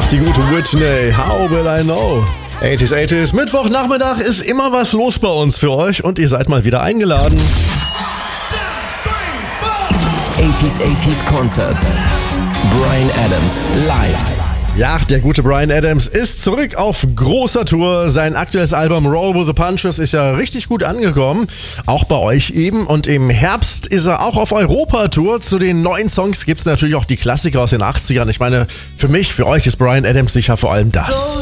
Die gute Whitney, How Will I Know? 80s, Mittwochnachmittag ist immer was los bei uns für euch und ihr seid mal wieder eingeladen. 80s Concert. Bryan Adams live. Ja, der gute Bryan Adams ist zurück auf großer Tour. Sein aktuelles Album Roll with the Punches ist ja richtig gut angekommen. Auch bei euch eben. Und im Herbst ist er auch auf Europa-Tour. Zu den neuen Songs gibt es natürlich auch die Klassiker aus den 80ern. Ich meine, für mich, für euch ist Bryan Adams sicher vor allem das.